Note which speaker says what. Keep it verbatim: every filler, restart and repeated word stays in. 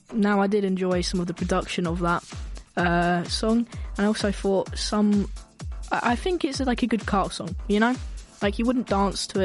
Speaker 1: now I did enjoy some of the production of that uh, song, and I also thought some. I I think it's like a good car song, you know, like you wouldn't dance to it.